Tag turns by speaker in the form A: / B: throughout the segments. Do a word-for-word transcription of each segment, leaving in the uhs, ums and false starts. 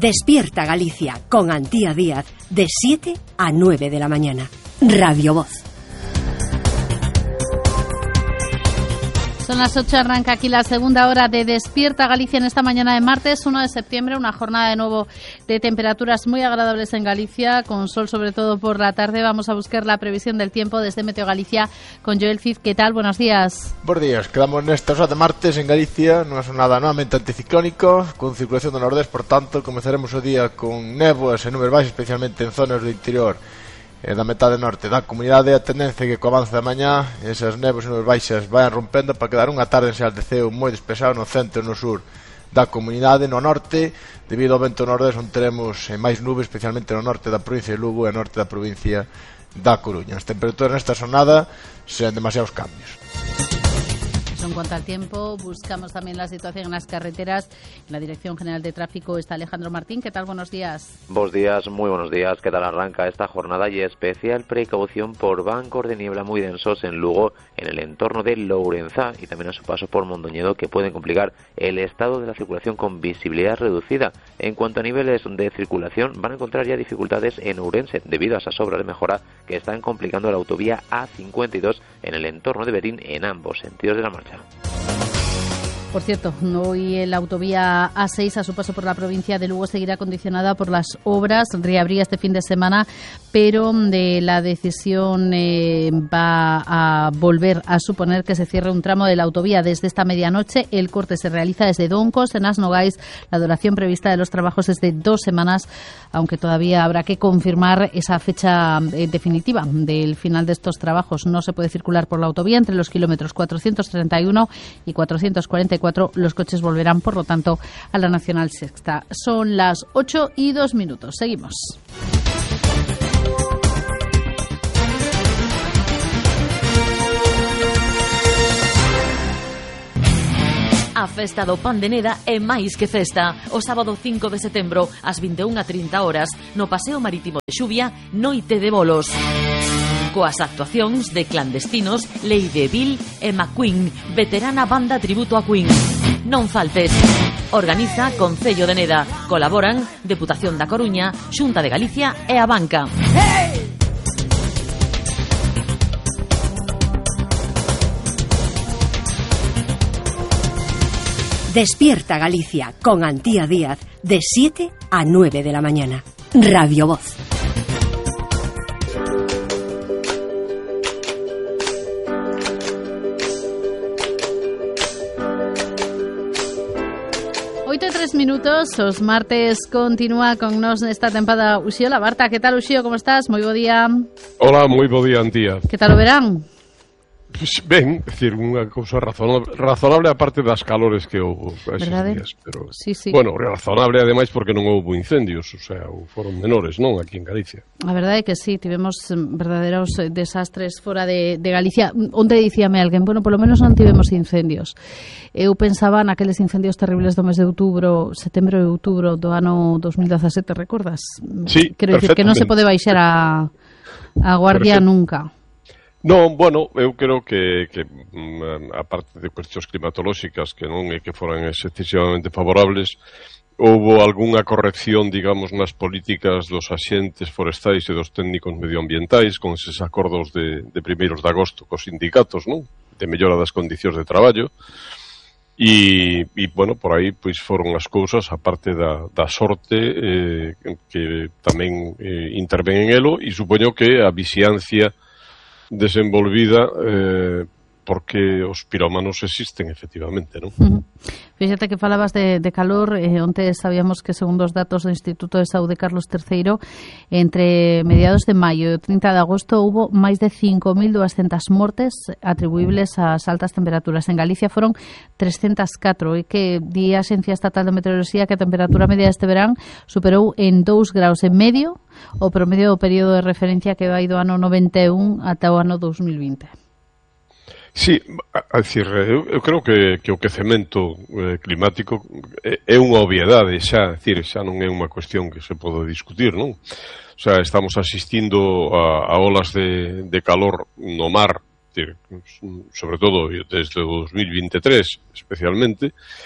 A: Despierta Galicia con Antía Díaz de siete a nueve de la mañana. Radio Voz.
B: Son las ocho, arranca aquí la segunda hora de Despierta Galicia en esta mañana de martes uno de septiembre, una jornada de nuevo de temperaturas muy agradables en Galicia, con sol sobre todo por la tarde. Vamos a buscar la previsión del tiempo desde Meteo Galicia con Joel Cid. ¿Qué tal? Buenos días.
C: Buenos días, quedamos nesta hora de martes en Galicia, nunha sonada novamente anticiclónica, con circulación do nordés, por tanto, comezaremos o día con néboas e nubes baixas, especialmente en zonas do interior e da metade norte da comunidade. A tendencia que co avance da mañá esas néboas e nubes baixas vayan rompendo para quedar unha tarde en xeral de ceo moi despexado no centro e no sur da comunidade. No norte, debido ao vento nordés, onde teremos máis nubes, especialmente no norte da provincia de Lugo e no norte da provincia da Coruña. As temperaturas nesta xornada serán demasiados cambios.
B: En cuanto al tiempo, buscamos también la situación en las carreteras. En la Dirección General de Tráfico está Alejandro Martín. ¿Qué tal? Buenos días.
D: Buenos días, muy buenos días. ¿Qué tal arranca esta jornada? Y especial precaución por bancos de niebla muy densos en Lugo, en el entorno de Lourenzá y también a su paso por Mondoñedo, que pueden complicar el estado de la circulación con visibilidad reducida. En cuanto a niveles de circulación, van a encontrar ya dificultades en Ourense debido a esas obras de mejora que están complicando la autovía A cincuenta y dos en el entorno de Berín en ambos sentidos de la marcha.
B: Por cierto, hoy la autovía A seis a su paso por la provincia de Lugo seguirá condicionada por las obras. Reabría este fin de semana, pero de la decisión eh, va a volver a suponer que se cierre un tramo de la autovía desde esta medianoche. El corte se realiza desde Doncos, en Asnogais. La duración prevista de los trabajos es de dos semanas, aunque todavía habrá que confirmar esa fecha eh, definitiva del final de estos trabajos. No se puede circular por la autovía entre los kilómetros cuatrocientos treinta y uno y cuatrocientos cuarenta y cuatro. Los coches volverán, por lo tanto, a la Nacional Sexta. Son las ocho y dos minutos. Seguimos.
E: A festa do Pan de Neda é máis que festa. O sábado cinco de setembro, ás vinte e unha e trinta horas, no Paseo Marítimo de Xuvia, Noite de Bolos. Coas actuacións de Clandestinos, Lady Bill e McQueen, veterana banda tributo a Queen. Non faltes. Organiza Concello de Neda. Colaboran Deputación da Coruña, Xunta de Galicia e a Banca. Hey!
A: Despierta Galicia con Antía Díaz de siete a nueve de la mañana. Radio Voz.
B: oito e tres minutos, os martes continúa con nos nesta tempada Uxío Labarta. Que tal, Uxío? Como estás? Moi bo día.
F: Hola, moi bo día, Antía.
B: Que tal o verán?
F: Pues ben, é dicir, unha cousa razonable, razonable a parte das calores que houve eses días, pero
B: sí, sí.
F: Bueno, razonable ademais porque non houve incendios, o sea, foron menores, non, aquí en Galicia.
B: A verdade é que sí, tivemos verdadeiros desastres fora de, de Galicia. Onde dicíame alguén, bueno, polo menos non tivemos incendios. Eu pensaba naqueles incendios terribles do mes de outubro, setembro e outubro do ano dos mil dezasete, recordas?
F: Sí,
B: quero dicir que non se pode baixar a, a guardia Perfecto. Nunca.
F: Non, bueno, eu creo que, que a parte de cuestións climatolóxicas que non é que foran excesivamente favorables, houbo algunha corrección, digamos, nas políticas dos axentes forestais e dos técnicos medioambientais con eses acordos de, de primeiros de agosto cos sindicatos, non? De mellora das condicións de traballo. E, e bueno, por aí pois foron as cousas, a parte da, da sorte eh, que tamén eh, interven en elo, e supoño que a vixiancia desenvolvida eh, porque os pirómanos existen efectivamente, non?
B: Uh-huh. Fíxate que falabas de, de calor, eh, onte sabíamos que segundo os datos do Instituto de Saúde Carlos terceiro, entre mediados de maio e o trinta de agosto hubo máis de cinco mil doscientas mortes atribuíbles ás altas temperaturas. En Galicia foron trescentas catro, e que di a Axencia Estatal de Meteoroloxía que a temperatura media deste verán superou en dous graus e medio o promedio do período de referencia que vai do ano noventa e un ata o ano dos mil vinte.
F: Sí, a decir, eu, eu creo que, que o quecemento eh, climático é, é unha obviedade xa, decir, xa non é unha cuestión que se pode discutir, non? O sea, estamos asistindo a, a olas de, de calor no mar, decir, sobre todo desde o dos mil vinte e tres especialmente,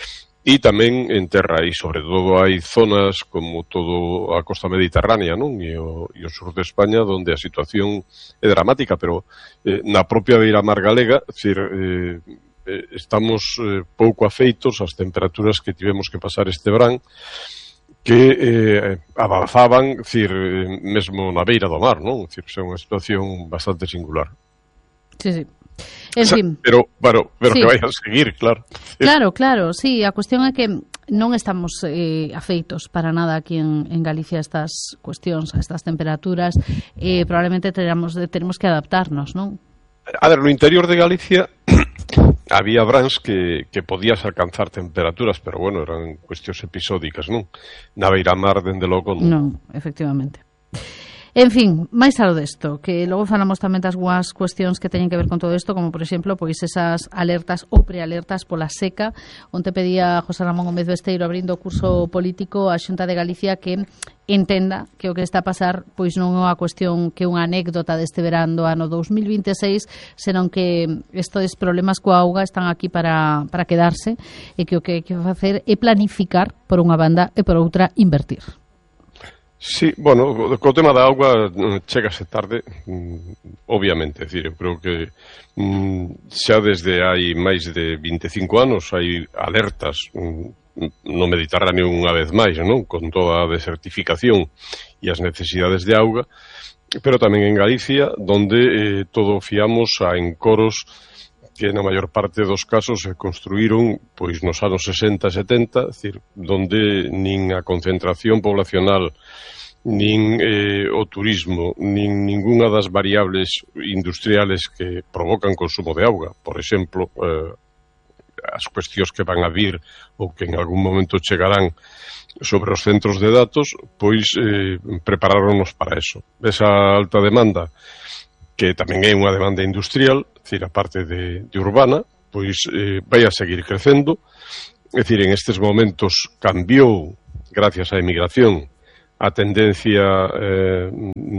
F: e tamén en terra, e sobre todo hai zonas como todo a costa mediterránea, non? E o, e o sur de España, onde a situación é dramática, pero eh, na propia beiramar galega, decir, eh, estamos eh, pouco afeitos ás temperaturas que tivemos que pasar este verán, que eh, avanzaban, decir, mesmo na beira do mar, non? Decir, é unha situación bastante singular.
B: Sí, sí. En
F: o sea,
B: fin.
F: Pero, pero, pero
B: sí.
F: que vai a seguir, claro.
B: Claro, claro, sí. A cuestión é que non estamos eh, afeitos para nada aquí en, en Galicia a estas cuestións, a estas temperaturas. Eh, probablemente teremos, teremos que adaptarnos, non?
F: A ver, no interior de Galicia había brans que, que podías alcanzar temperaturas, pero bueno, eran cuestións episódicas, non? Na beiramar, dende logo, non.
B: Non, efectivamente. En fin, máis alo desto, que logo falamos tamén das guas cuestións que teñen que ver con todo isto, como por exemplo, pois esas alertas ou prealertas pola seca, onde pedía José Ramón Gómez Besteiro abrindo o curso político a Xunta de Galicia que entenda que o que está a pasar pois non é unha cuestión que unha anécdota deste verán do ano dos mil vinte e seis, senón que estes problemas coa auga están aquí para, para quedarse e que o que hai que facer é planificar por unha banda e por outra invertir.
F: Sí, bueno, co tema da auga chegase tarde, obviamente, é dicir, eu creo que mm, xa desde hai máis de vinte e cinco anos hai alertas mm, no Mediterráneo unha vez máis, non? Con toda a desertificación e as necesidades de auga, pero tamén en Galicia, donde eh, todo fiamos a encoros que na maior parte dos casos se construíron pois nos anos sesenta e setenta, é dicir, donde nin a concentración poblacional, nin eh, o turismo, nin ningunha das variables industriales que provocan consumo de auga, por exemplo, eh, as cuestións que van a vir ou que en algún momento chegarán sobre os centros de datos, pois eh, prepararonnos para eso. Esa alta demanda, que tamén é unha demanda industrial, é dicir, a parte de, de urbana, pois eh, vai a seguir crecendo. É dicir, en estes momentos cambiou, gracias á emigración, a tendencia eh,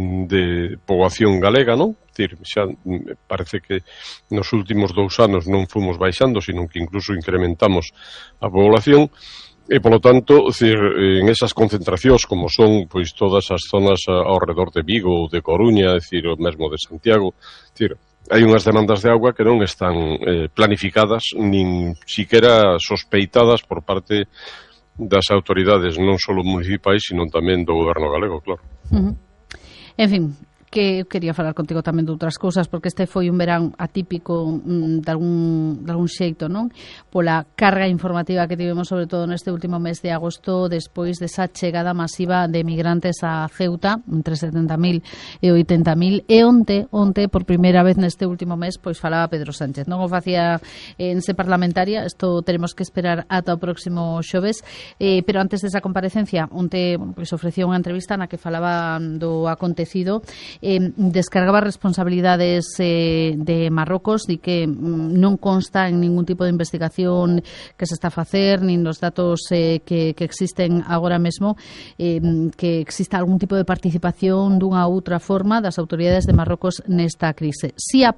F: de poboación galega, non? É dicir, xa parece que nos últimos dous anos non fomos baixando, sino que incluso incrementamos a población. E, polo tanto, decir, en esas concentracións, como son pois todas as zonas ao redor de Vigo ou de Coruña, decir, o mesmo de Santiago, decir, hai unhas demandas de auga que non están eh, planificadas, nin siquiera sospeitadas por parte das autoridades, non só municipais, sino tamén do goberno galego, claro.
B: Uh-huh. En fin, que eu quería falar contigo tamén de outras cousas, porque este foi un verán atípico mm, de, algún, de algún xeito, non? Pola carga informativa que tivemos, sobre todo neste último mes de agosto, despois desa chegada masiva de migrantes a Ceuta, entre setenta mil e oitenta mil, e onte, onte, por primeira vez neste último mes, pois falaba Pedro Sánchez. Non o facía en se parlamentaria, isto teremos que esperar ata o próximo xoves, eh, pero antes desa comparecencia, onte, bueno, pois ofrecía unha entrevista na que falaba do acontecido. Eh, descargaba responsabilidades eh, de Marrocos e que mm, non consta en ningún tipo de investigación que se está a facer, nin nos datos eh, que, que existen agora mesmo, eh, que exista algún tipo de participación dunha outra forma das autoridades de Marrocos nesta crise. Si a